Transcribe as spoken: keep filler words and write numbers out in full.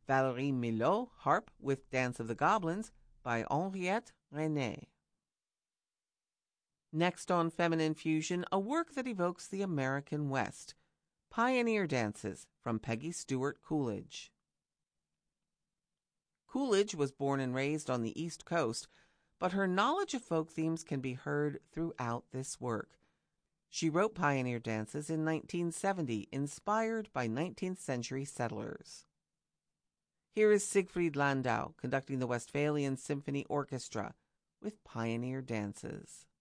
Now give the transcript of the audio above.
Valérie Milhaud, harp with Dance of the Goblins by Henriette René. Next on Feminine Fusion, a work that evokes the American West, Pioneer Dances from Peggy Stewart Coolidge. Coolidge was born and raised on the East Coast, but her knowledge of folk themes can be heard throughout this work. She wrote Pioneer Dances in nineteen seventy, inspired by nineteenth century settlers. Here is Siegfried Landau conducting the Westphalian Symphony Orchestra with Pioneer Dances.